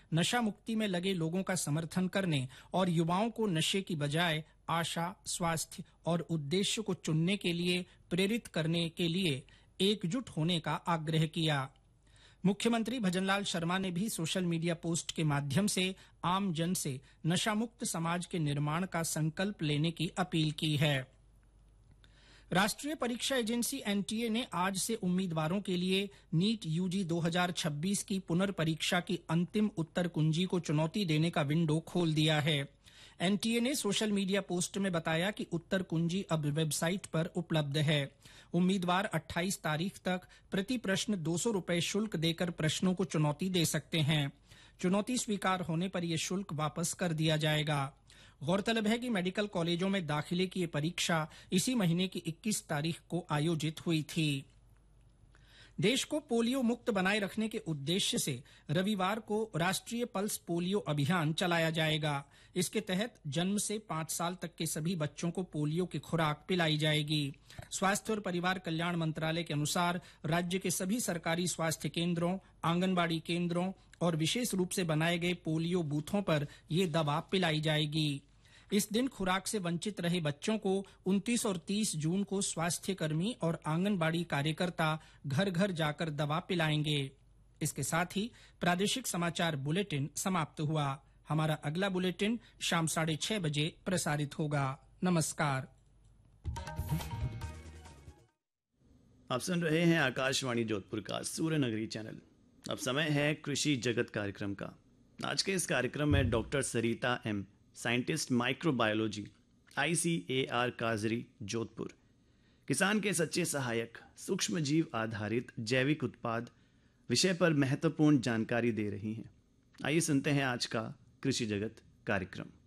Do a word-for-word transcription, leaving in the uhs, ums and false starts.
नशा मुक्ति में लगे लोगों का समर्थन करने और युवाओं को नशे की बजाय आशा, स्वास्थ्य और उद्देश्य को चुनने के लिए प्रेरित करने के लिए एकजुट होने का आग्रह किया। मुख्यमंत्री भजनलाल शर्मा ने भी सोशल मीडिया पोस्ट के माध्यम से आम जन से नशामुक्त समाज के निर्माण का संकल्प लेने की अपील की है। राष्ट्रीय परीक्षा एजेंसी एनटीए ने आज से उम्मीदवारों के लिए नीट यूजी दो हज़ार छब्बीस की पुनर्परीक्षा की अंतिम उत्तर कुंजी को चुनौती देने का विंडो खोल दिया है। एनटीए ने सोशल मीडिया पोस्ट में बताया कि उत्तर कुंजी अब वेबसाइट पर उपलब्ध है। उम्मीदवार अट्ठाईस तारीख तक प्रति प्रश्न दो सौ रुपये शुल्क देकर प्रश्नों को चुनौती दे सकते हैं। चुनौती स्वीकार होने पर यह शुल्क वापस कर दिया जाएगा। गौरतलब है कि मेडिकल कॉलेजों में दाखिले की ये परीक्षा इसी महीने की इक्कीस तारीख को आयोजित हुई थी। देश को पोलियो मुक्त बनाए रखने के उद्देश्य से रविवार को राष्ट्रीय पल्स पोलियो अभियान चलाया जाएगा। इसके तहत जन्म से पांच साल तक के सभी बच्चों को पोलियो की खुराक पिलाई जाएगी। स्वास्थ्य और परिवार कल्याण मंत्रालय के अनुसार राज्य के सभी सरकारी स्वास्थ्य केंद्रों, आंगनबाड़ी केंद्रों और विशेष रूप से बनाए गए पोलियो बूथों पर ये दवा पिलाई जाएगी। इस दिन खुराक से वंचित रहे बच्चों को उनतीस और तीस जून को स्वास्थ्यकर्मी और आंगनबाड़ी कार्यकर्ता घर घर जाकर दवा पिलाएंगे। इसके साथ ही प्रादेशिक समाचार बुलेटिन समाप्त हुआ। हमारा अगला बुलेटिन शाम साढ़े छह बजे प्रसारित होगा। नमस्कार। आप सुन रहे हैं आकाशवाणी जोधपुर का सूर्य नगरी चैनल। अब समय है कृषि जगत कार्यक्रम का। आज के इस कार्यक्रम में डॉक्टर सरिता M, scientist microbiology, ICAR काजरी Jodhpur, किसान के सच्चे सहायक, सूक्ष्म जीव आधारित जैविक उत्पाद विषय पर महत्वपूर्ण जानकारी दे रही हैं। आइए सुनते हैं आज का कृषि जगत कार्यक्रम।